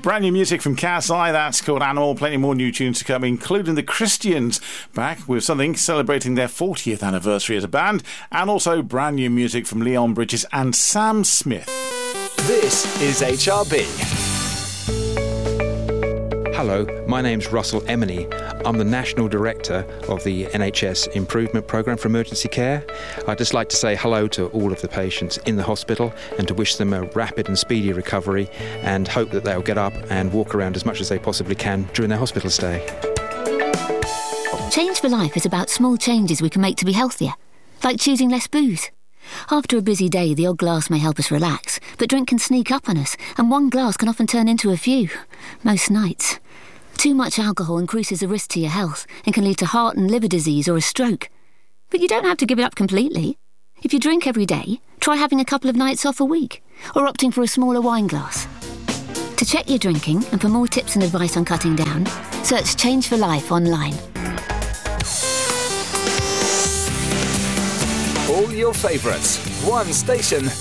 Brand new music from Cat's Eye, that's called Animal. Plenty more new tunes to come, including the Christians back with something celebrating their 40th anniversary as a band, and also brand new music from Leon Bridges and Sam Smith. This is HRB. Hello, my name's Russell Emeny. I'm the National Director of the NHS Improvement Programme for Emergency Care. I'd just like to say hello to all of the patients in the hospital and to wish them a rapid and speedy recovery and hope that they'll get up and walk around as much as they possibly can during their hospital stay. Change for Life is about small changes we can make to be healthier, like choosing less booze. After a busy day, the odd glass may help us relax, but drink can sneak up on us, and one glass can often turn into a few, most nights. Too much alcohol increases the risk to your health and can lead to heart and liver disease or a stroke. But you don't have to give it up completely. If you drink every day, try having a couple of nights off a week, or opting for a smaller wine glass. To check your drinking and for more tips and advice on cutting down, search Change for Life online. All your favourites, one station,